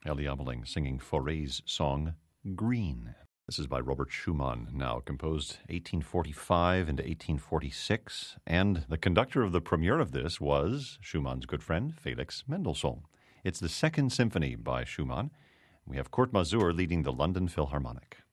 Ellie Ameling singing Fauré's song, Green. This is by Robert Schumann, now composed 1845 into 1846, and the conductor of the premiere of this was Schumann's good friend, Felix Mendelssohn. It's the Second Symphony by Schumann. We have Kurt Masur leading the London Philharmonic.